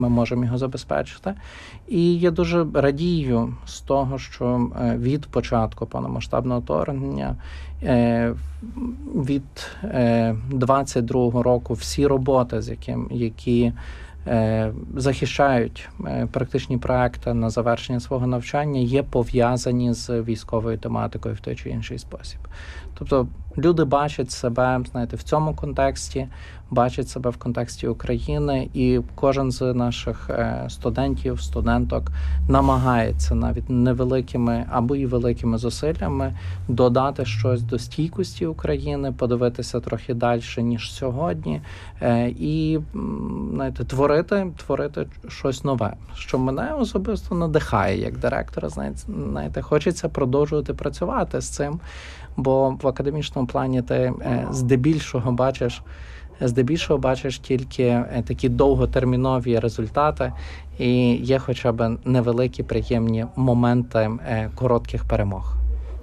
ми можемо його забезпечити. І я дуже радію з того, що від початку повномасштабного вторгнення, від 22-го року всі роботи, які захищають практичні проекти на завершення свого навчання, є пов'язані з військовою тематикою в той чи інший спосіб. Тобто люди бачать себе, знаєте, в цьому контексті, бачать себе в контексті України, і кожен з наших студентів, студенток намагається навіть невеликими або і великими зусиллями додати щось до стійкості України, подивитися трохи далі, ніж сьогодні, і, знаєте, творити щось нове, що мене особисто надихає як директора. Знаєте, хочеться продовжувати працювати з цим, бо в академічному плані ти здебільшого бачиш тільки такі довготермінові результати, і є хоча б невеликі приємні моменти коротких перемог.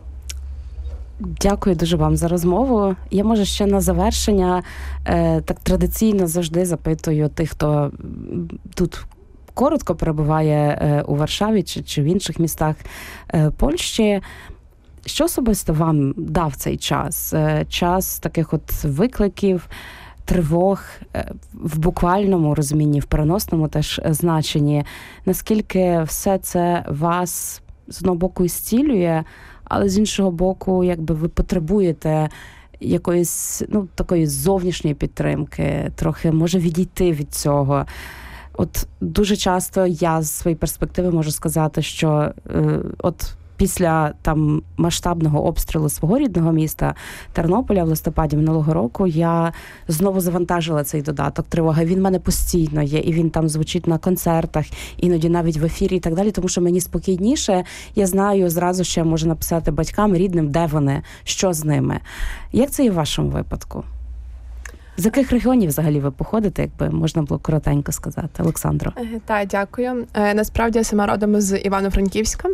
Дякую дуже вам за розмову. Я, може, ще на завершення так традиційно завжди запитую тих, хто тут коротко перебуває у Варшаві чи в інших містах Польщі. Що особисто вам дав цей час? Час таких от викликів, тривог в буквальному розумінні, в переносному теж значенні. Наскільки все це вас з одного боку зцілює, але з іншого боку, якби ви потребуєте якоїсь, такої зовнішньої підтримки, трохи може відійти від цього. От дуже часто я з своєї перспективи можу сказати, що після масштабного обстрілу свого рідного міста Тернополя в листопаді минулого року я знову завантажила цей додаток «Тривога». Він в мене постійно є, і він там звучить на концертах, іноді навіть в ефірі і так далі, тому що мені спокійніше. Я знаю, зразу ще можу написати батькам, рідним, де вони, що з ними. Як це і в вашому випадку? З яких регіонів взагалі ви походите, якби можна було коротенько сказати? Олександро. Так, дякую. Насправді я сама родом з Івано-Франківська.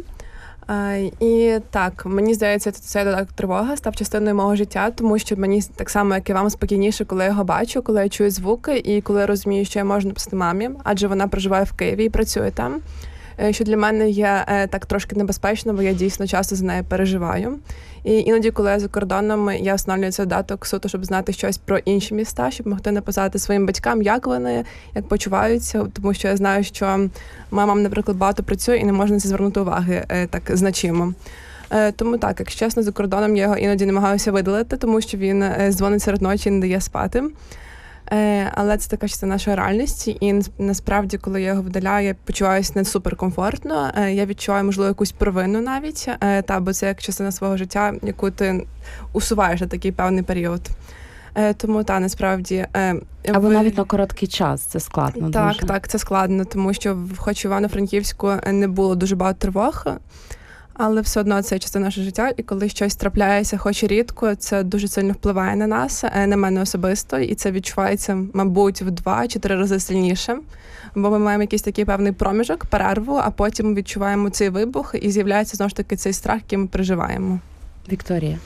І так, мені здається, цей додаток «Тривога» став частиною мого життя, тому що мені так само, як і вам, спокійніше, коли я його бачу, коли я чую звуки і коли я розумію, що я можу написати мамі, адже вона проживає в Києві і працює там, що для мене є так трошки небезпечно, бо я дійсно часто за нею переживаю. І іноді, коли я за кордоном, я встановлюю цей додаток суто, щоб знати щось про інші міста, щоб могти написати своїм батькам, як вони, як почуваються, тому що я знаю, що моя мама, наприклад, багато працює і не може на це звернути уваги так значимо. Тому так, якщо чесно, за кордоном я його іноді намагаюся видалити, тому що він дзвонить серед ночі і не дає спати. Але це така частина нашої реальності, і насправді, коли я його видаляю, я почуваюся не суперкомфортно, я відчуваю, можливо, якусь провину навіть, бо це як частина свого життя, яку ти усуваєш на такий певний період. Тому, насправді... Або навіть на короткий час це складно дуже. Так, це складно, тому що хоч в Івано-Франківську не було дуже багато тривог, але все одно це частина нашого життя, і коли щось трапляється, хоч і рідко, це дуже сильно впливає на нас, на мене особисто, і це відчувається, мабуть, в 2 чи 3 рази сильніше, бо ми маємо якийсь такий певний проміжок, перерву, а потім відчуваємо цей вибух, і з'являється, знову ж таки, цей страх, який ми переживаємо. Вікторія.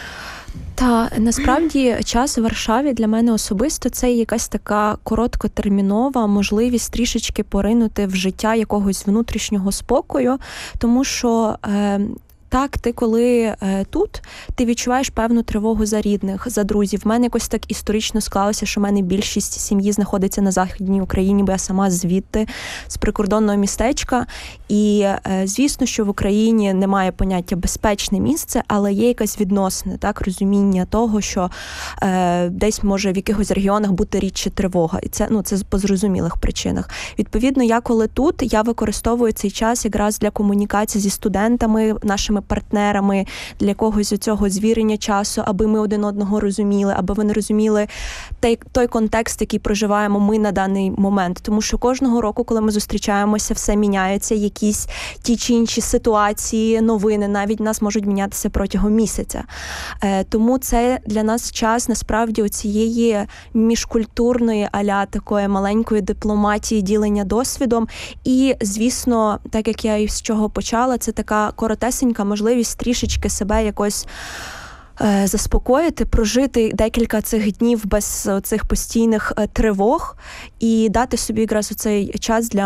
Та насправді час у Варшаві для мене особисто це якась така короткотермінова можливість трішечки поринути в життя якогось внутрішнього спокою, тому що так, ти коли тут, ти відчуваєш певну тривогу за рідних, за друзів. В мене якось так історично склалося, що в мене більшість сім'ї знаходиться на Західній Україні, бо я сама звідти, з прикордонного містечка. І звісно, що в Україні немає поняття «безпечне місце», але є якесь відносне, так, розуміння того, що десь може в якихось регіонах бути рідше тривога. І це, це по зрозумілих причинах. Відповідно, я коли тут, я використовую цей час якраз для комунікації зі студентами, нашими партнерами, для якогось цього звірення часу, аби ми один одного розуміли, аби вони розуміли той контекст, який проживаємо ми на даний момент. Тому що кожного року, коли ми зустрічаємося, все міняється, якісь ті чи інші ситуації, новини, навіть нас можуть мінятися протягом місяця. Тому це для нас час, насправді, оцієї міжкультурної а-ля такої маленької дипломатії, ділення досвідом. І, звісно, так як я і з чого почала, це така коротесенька можливість трішечки себе якось заспокоїти, прожити декілька цих днів без цих постійних тривог і дати собі якраз у цей час для